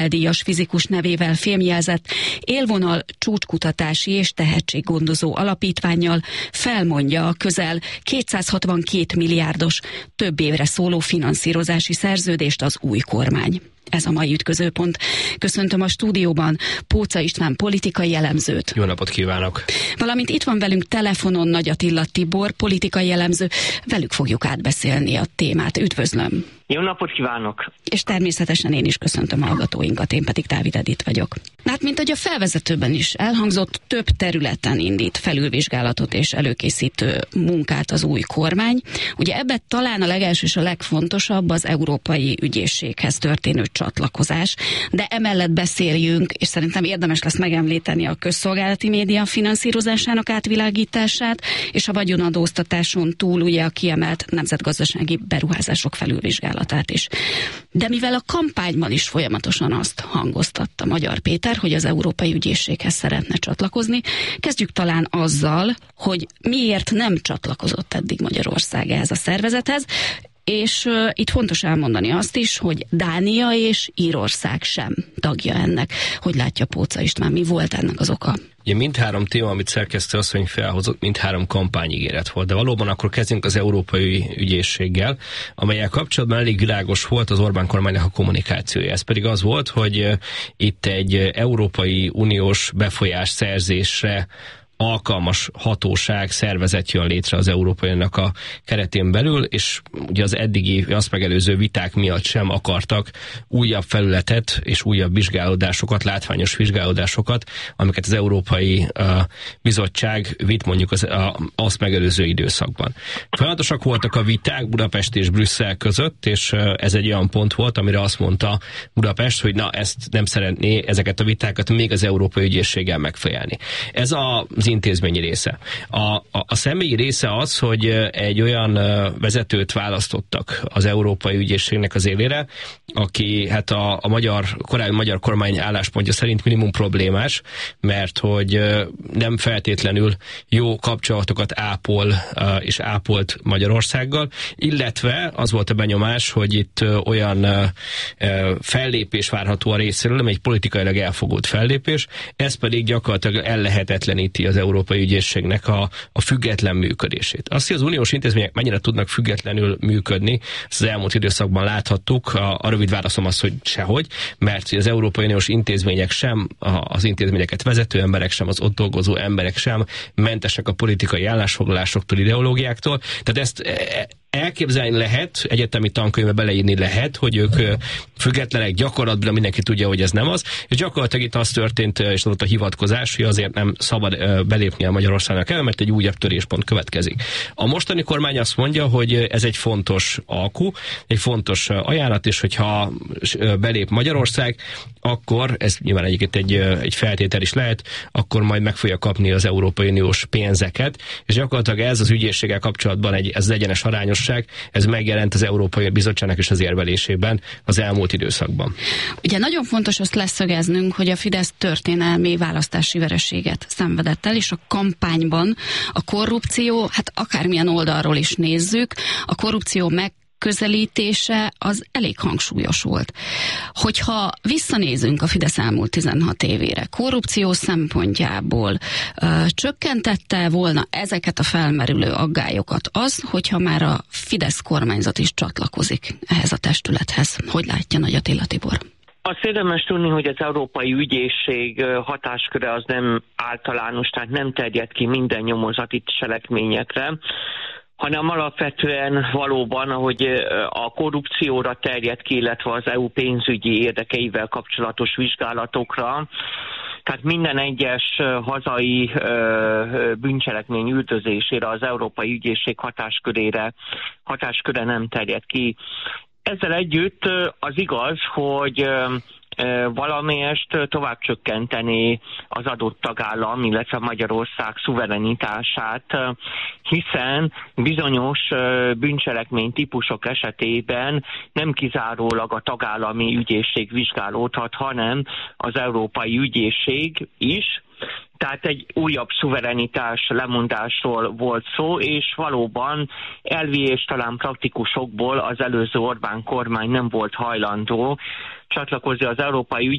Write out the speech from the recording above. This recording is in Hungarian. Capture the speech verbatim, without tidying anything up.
Nobel-díjas fizikus nevével fémjelzett Élvonal csúcskutatási és tehetséggondozó alapítvánnyal felmondja a közel kétszázhatvankét milliárdos több évre szóló finanszírozási szerződést az új kormány. Ez a mai ütközőpont. Köszöntöm a stúdióban Póca István politikai elemzőt. Jó napot kívánok! Valamint itt van velünk telefonon Nagy Attila Tibor, politikai elemző. Velük fogjuk átbeszélni a témát. Üdvözlöm! Jó napot kívánok! És természetesen én is köszöntöm a hallgatóinkat, én pedig Dávid Edith vagyok. Hát, mint ahogy a felvezetőben is elhangzott, több területen indít felülvizsgálatot és előkészítő munkát az új kormány. Ugye ebben talán a legelső és a legfontosabb az Európai Ügyészséghez történő csatlakozás, de emellett beszéljünk, és szerintem érdemes lesz megemlíteni a közszolgálati média finanszírozásának átvilágítását, és a vagyonadóztatáson túl ugye a kiemelt nemzetgazdasági beruházások felülvizsgálatát is. De mivel a kampányban is folyamatosan azt hangoztatta Magyar Péter, hogy az Európai Ügyészséghez szeretne csatlakozni, kezdjük talán azzal, hogy miért nem csatlakozott eddig Magyarország ehhez a szervezethez, és uh, itt fontos elmondani azt is, hogy Dánia és Írország sem tagja ennek. Hogy látja Póca István, mi volt ennek az oka? Ugye mindhárom téma, amit szerkesztő asszony felhozott, mindhárom kampányígéret volt. De valóban akkor kezdjünk az Európai Ügyészséggel, amellyel kapcsolatban elég világos volt az Orbán kormánynak a kommunikációja. Ez pedig az volt, hogy itt egy Európai Uniós befolyásszerzésre alkalmas hatóság, szervezet jön létre az Európai Uniónak a keretén belül, és ugye az eddigi, azt megelőző viták miatt sem akartak újabb felületet és újabb vizsgálódásokat, látványos vizsgálódásokat, amiket az Európai uh, Bizottság vitt mondjuk az, uh, azt megelőző időszakban. Folyamatosak voltak a viták Budapest és Brüsszel között, és uh, ez egy olyan pont volt, amire azt mondta Budapest, hogy na, ezt nem szeretné, ezeket a vitákat még az Európai Ügyészséggel megfejelni. Ez a intézményi része. A, a, a személyi része az, hogy egy olyan vezetőt választottak az Európai Ügyészségnek az élére, aki hát a, a magyar, korábbi magyar kormány álláspontja szerint minimum problémás, mert hogy nem feltétlenül jó kapcsolatokat ápol és ápolt Magyarországgal, illetve az volt a benyomás, hogy itt olyan fellépés várható a részéről, ami egy politikailag elfogult fellépés, ez pedig gyakorlatilag ellehetetleníti az Európai Ügyészségnek a, a független működését. Azt, hogy az uniós intézmények mennyire tudnak függetlenül működni, ezt az elmúlt időszakban láthattuk, a, a rövid válaszom az, hogy sehogy, mert az Európai Uniós intézmények sem, az intézményeket vezető emberek sem, az ott dolgozó emberek sem mentesek a politikai állásfoglalásoktól, ideológiáktól. Tehát ezt elképzelni lehet, egyetemi tankönyvbe beleírni lehet, hogy ők függetlenek, gyakorlatban mindenki tudja, hogy ez nem az, és gyakorlatilag itt az történt, és ott a hivatkozás, hogy azért nem szabad belépni a Magyarországnak el, mert egy újabb töréspont következik. A mostani kormány azt mondja, hogy ez egy fontos alku, egy fontos ajánlat, és hogyha belép Magyarország, akkor, ez nyilván egyébként egy, egy feltétel is lehet, akkor majd meg fogja kapni az Európai Uniós pénzeket, és gyakorlatilag ez az ügyészséggel kapcsolatban egy, ez az egyenes arányosság, ez megjelent az Európai Bizottságnak is az érvelésében az elmúlt időszakban. Ugye nagyon fontos azt leszögeznünk, hogy a Fidesz történelmi választási vereséget szenvedett el, és a kampányban a korrupció, hát akármilyen oldalról is nézzük, a korrupció meg közelítése az elég hangsúlyos volt. Hogyha visszanézünk a Fidesz elmúlt tizenhat évére, korrupció szempontjából ö, csökkentette volna ezeket a felmerülő aggályokat az, hogyha már a Fidesz kormányzat is csatlakozik ehhez a testülethez. Hogy látja Nagy Attila Tibor? Azt érdemes tudni, hogy az Európai Ügyészség hatásköre az nem általános, tehát nem terjed ki minden nyomozati cselekményekre, hanem alapvetően valóban, ahogy a korrupcióra terjed ki, illetve az é u pénzügyi érdekeivel kapcsolatos vizsgálatokra. Tehát minden egyes hazai bűncselekmény üldözésére az Európai Ügyészség hatáskörére, hatásköre nem terjed ki. Ezzel együtt az igaz, hogy valamelyest tovább csökkenteni az adott tagállam, illetve Magyarország szuverenitását, hiszen bizonyos bűncselekmény típusok esetében nem kizárólag a tagállami ügyészség vizsgálódhat, hanem az Európai Ügyészség is, Tehát egy újabb szuverenitás lemondásról volt szó, és valóban elvi és talán praktikusokból az előző Orbán kormány nem volt hajlandó csatlakozni az Európai